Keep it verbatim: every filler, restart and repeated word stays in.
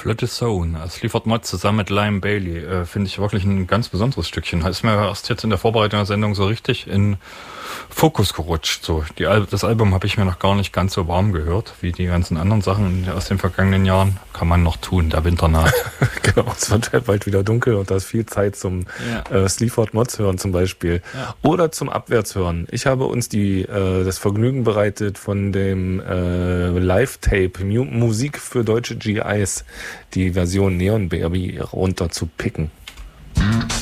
Flotte Zone. Es liefert Mod zusammen mit Lime Bailey. Äh, Finde ich wirklich ein ganz besonderes Stückchen. Ist mir erst jetzt in der Vorbereitung der Sendung so richtig in Fokus gerutscht. So, die Al- das Album habe ich mir noch gar nicht ganz so warm gehört, wie die ganzen anderen Sachen aus den vergangenen Jahren. Kann man noch tun, der Winter naht. Genau, es wird halt bald wieder dunkel und da ist viel Zeit zum Ja. äh, Sleaford Mods hören zum Beispiel. Ja. Oder zum Abwärtshören. Ich habe uns die äh, das Vergnügen bereitet, von dem äh, Live-Tape Mu- Musik für deutsche G Is die Version Neon Baby runter zu picken.